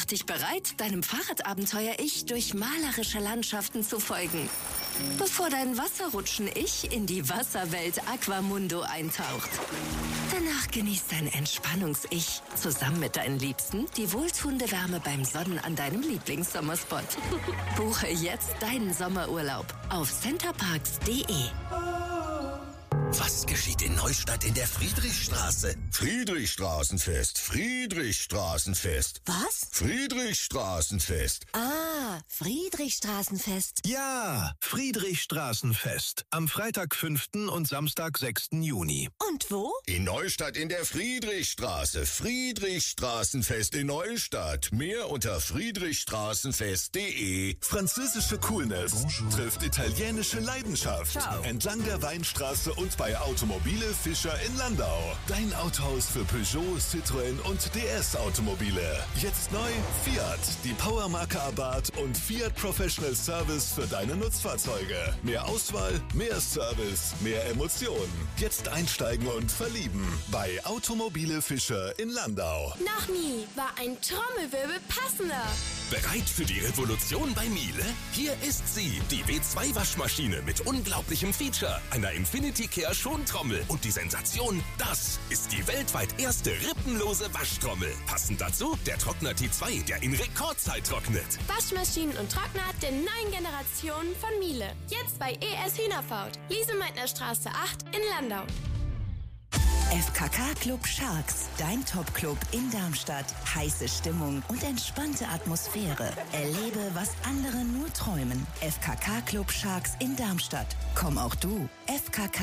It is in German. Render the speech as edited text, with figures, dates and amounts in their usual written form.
Mach dich bereit, deinem Fahrradabenteuer-Ich durch malerische Landschaften zu folgen. Bevor dein Wasserrutschen-Ich in die Wasserwelt Aquamundo eintaucht. Danach genießt dein Entspannungs-Ich zusammen mit deinen Liebsten die wohltuende Wärme beim Sonnen an deinem Lieblingssommerspot. Buche jetzt deinen Sommerurlaub auf centerparks.de. Was geschieht in Neustadt in der Friedrichstraße? Friedrichstraßenfest, Friedrichstraßenfest. Was? Friedrichstraßenfest. Ah, Friedrichstraßenfest. Ja, Friedrichstraßenfest. Am Freitag, 5. und Samstag, 6. Juni. Und wo? In Neustadt in der Friedrichstraße. Friedrichstraßenfest in Neustadt. Mehr unter friedrichstraßenfest.de. Französische Coolness trifft italienische Leidenschaft. Ciao. Entlang der Weinstraße und bei Automobile Fischer in Landau. Dein Autohaus für Peugeot, Citroën und DS-Automobile. Jetzt neu Fiat, die Powermarke Abarth und Fiat Professional Service für deine Nutzfahrzeuge. Mehr Auswahl, mehr Service, mehr Emotionen. Jetzt einsteigen und verlieben bei Automobile Fischer in Landau. Noch nie war ein Trommelwirbel passender. Bereit für die Revolution bei Miele? Hier ist sie, die W2-Waschmaschine mit unglaublichem Feature, einer Infinity Care Schontrommel. Und die Sensation, das ist die weltweit erste rippenlose Waschtrommel. Passend dazu der Trockner T2, der in Rekordzeit trocknet. Waschmaschinen und Trockner der neuen Generation von Miele. Jetzt bei ES Hühnerfaut, Lise-Meitner Straße 8 in Landau. FKK Club Sharks, dein Top-Club in Darmstadt. Heiße Stimmung und entspannte Atmosphäre. Erlebe, was andere nur träumen. FKK Club Sharks in Darmstadt. Komm auch du. FKK